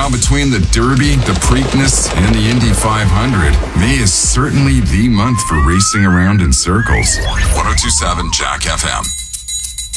Now, between the Derby, the Preakness, and the Indy 500, May is certainly the month for racing around in circles. 102.7 Jack FM.